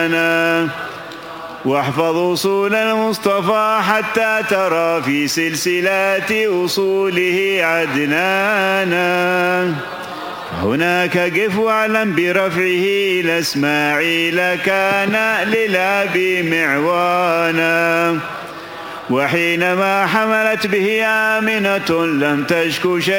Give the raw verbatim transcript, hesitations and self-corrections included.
عدنانا واحفظ أصول المصطفى حتى ترى في سلسلات أصوله عدنانا هناك قف واعلم برفعه إلى إسماعيل كان للأبي معوانا وحينما حملت به آمنة لم تشك